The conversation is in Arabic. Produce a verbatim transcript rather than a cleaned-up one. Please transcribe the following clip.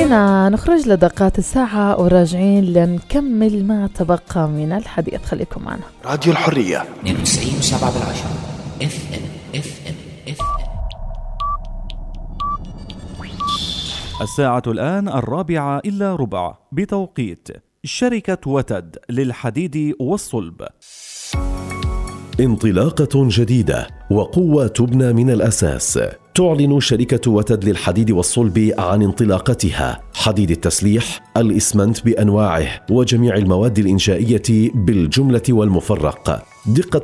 خلينا نخرج لدقات الساعة وراجعين لنكمل ما تبقى من الحديث. خليكم معنا. راديو الحرية اثنين وتسعين وسبعة بالعشرة اف ام اف ام اف ام. الساعة الآن الرابعة إلا ربع بتوقيت شركة وتد للحديد والصلب. انطلاقة جديدة وقوة تبنى من الأساس. تعلن شركة وتد للحديد والصلب عن انطلاقتها حديد التسليح، الإسمنت بأنواعه وجميع المواد الإنشائية بالجملة والمفرق. دقة